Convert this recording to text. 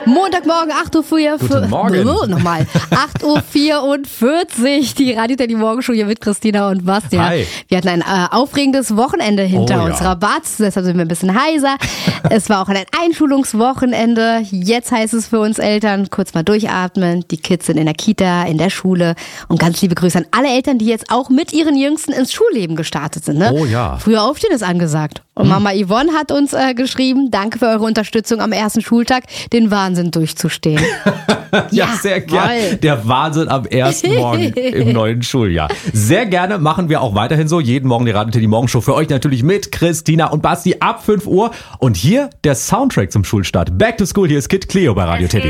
Montagmorgen, 8.04 Uhr. Guten Morgen. Nochmal. 8.44 Uhr. Die Radio Teddy Morgenshow hier mit Christina und Bastian. Hi. Wir hatten ein aufregendes Wochenende hinter uns. Ja. Rabatz, deshalb sind wir ein bisschen heiser. Es war auch ein Einschulungswochenende. Jetzt heißt es für uns Eltern, kurz mal durchatmen. Die Kids sind in der Kita, in der Schule. Und ganz liebe Grüße an alle Eltern, die jetzt auch mit ihren Jüngsten ins Schulleben gestartet sind. Ne? Oh ja. Früher aufstehen ist angesagt. Und Mama Yvonne hat uns geschrieben, danke für eure Unterstützung am ersten Schultag, den Wahnsinn durchzustehen. Ja, sehr gerne. Voll. Der Wahnsinn am ersten Morgen im neuen Schuljahr. Sehr gerne machen wir auch weiterhin so. Jeden Morgen die Radio Teddy Morgenshow für euch natürlich mit Christina und Basti ab 5 Uhr. Und hier der Soundtrack zum Schulstart. Back to School, hier ist Kid Cleo bei Radio Teddy.